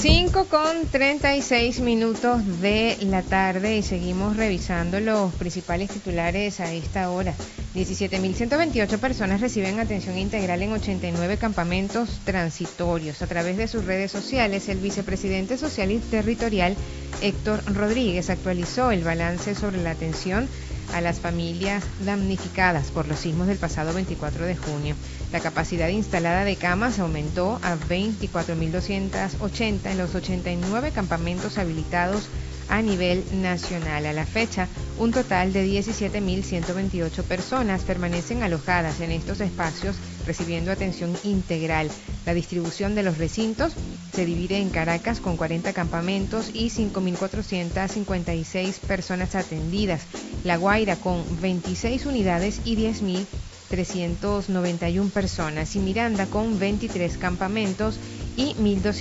5:36 de la tarde y seguimos revisando los principales titulares a esta hora. 17.128 personas reciben atención integral en 89 campamentos transitorios. A través de sus redes sociales, el vicepresidente social y territorial Héctor Rodríguez actualizó el balance sobre la atención a las familias damnificadas por los sismos del pasado 24 de junio. La capacidad instalada de camas aumentó a 24.280 en los 89 campamentos habilitados a nivel nacional. A la fecha, un total de 17.128 personas permanecen alojadas en estos espacios recibiendo atención integral. La distribución de los recintos se divide en Caracas con 40 campamentos y 5.456 personas atendidas, La Guaira con 26 unidades y 10.391 personas y Miranda con 23 campamentos y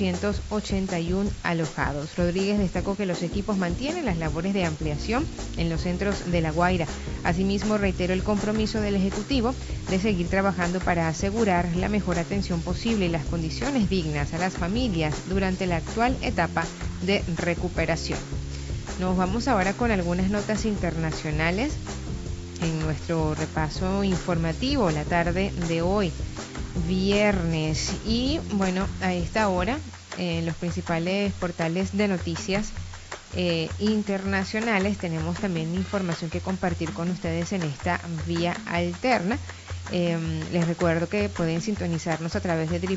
1.281 alojados. Rodríguez destacó que los equipos mantienen las labores de ampliación en los centros de La Guaira. Asimismo, reiteró el compromiso del Ejecutivo de seguir trabajando para asegurar la mejor atención posible y las condiciones dignas a las familias durante la actual etapa de recuperación. Nos vamos ahora con algunas notas internacionales en nuestro repaso informativo la tarde de hoy, viernes. Y bueno, a esta hora en los principales portales de noticias internacionales tenemos también información que compartir con ustedes en esta vía alterna. Les recuerdo que pueden sintonizarnos a través de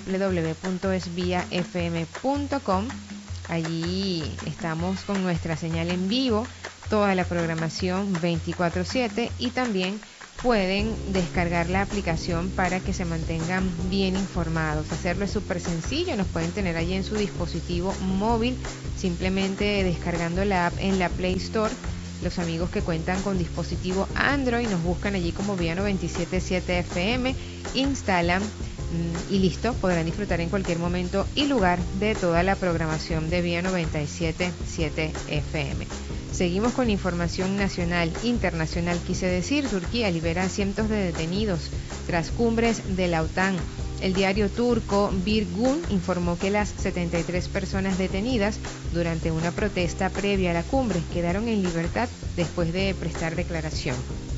www.esviafm.com. Allí estamos con nuestra señal en vivo, toda la programación 24/7 y también pueden descargar la aplicación para que se mantengan bien informados. Hacerlo es súper sencillo, nos pueden tener allí en su dispositivo móvil, simplemente descargando la app en la Play Store. Los amigos que cuentan con dispositivo Android nos buscan allí como Vía 97.7 FM, instalan y listo, podrán disfrutar en cualquier momento y lugar de toda la programación de Vía 97.7 FM. Seguimos con información nacional, internacional, quise decir. Turquía libera a cientos de detenidos tras cumbres de la OTAN. El diario turco Bir Gün informó que las 73 personas detenidas durante una protesta previa a la cumbre quedaron en libertad después de prestar declaración.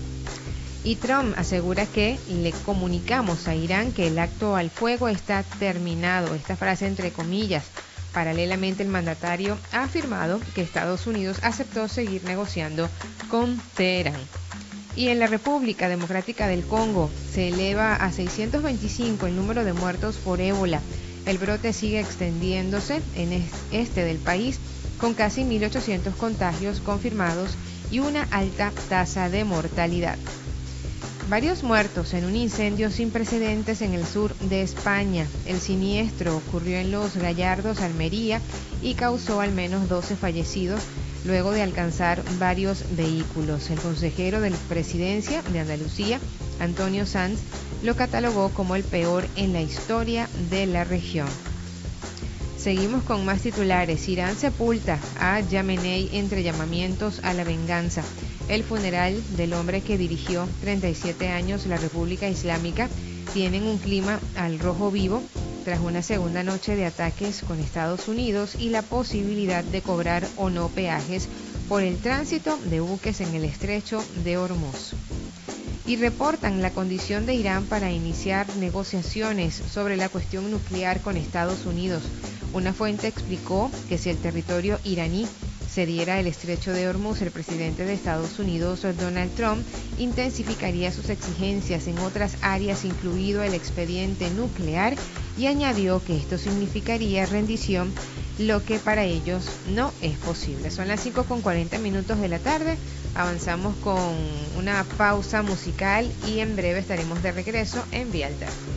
Y Trump asegura que le comunicamos a Irán que el acto al fuego está terminado. Esta frase entre comillas. Paralelamente, el mandatario ha afirmado que Estados Unidos aceptó seguir negociando con Teherán. Y en la República Democrática del Congo se eleva a 625 el número de muertos por ébola. El brote sigue extendiéndose en este del país con casi 1.800 contagios confirmados y una alta tasa de mortalidad. Varios muertos en un incendio sin precedentes en el sur de España. El siniestro ocurrió en Los Gallardos, Almería, y causó al menos 12 fallecidos luego de alcanzar varios vehículos. El consejero de la presidencia de Andalucía, Antonio Sanz, lo catalogó como el peor en la historia de la región. Seguimos con más titulares. Irán sepulta a Jamenei entre llamamientos a la venganza. El funeral del hombre que dirigió 37 años la República Islámica tiene un clima al rojo vivo tras una segunda noche de ataques con Estados Unidos y la posibilidad de cobrar o no peajes por el tránsito de buques en el estrecho de Hormuz. Y reportan la condición de Irán para iniciar negociaciones sobre la cuestión nuclear con Estados Unidos. Una fuente explicó que si el territorio iraní cediera el estrecho de Hormuz, el presidente de Estados Unidos, Donald Trump, intensificaría sus exigencias en otras áreas, incluido el expediente nuclear, y añadió que esto significaría rendición, lo que para ellos no es posible. Son las 5:40 de la tarde, avanzamos con una pausa musical y en breve estaremos de regreso en Vía Alterna.